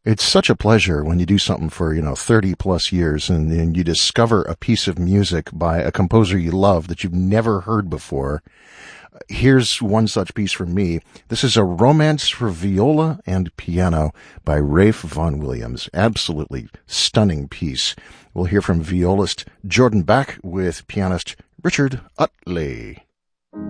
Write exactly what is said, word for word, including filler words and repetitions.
It's such a pleasure when you do something for, you know, thirty plus years and then you discover a piece of music by a composer you love that you've never heard before. Here's one such piece from me. This is a romance for viola and piano by Ralph Vaughan Williams. Absolutely stunning piece. We'll hear from violist Jordan Bach with pianist Richard Utley.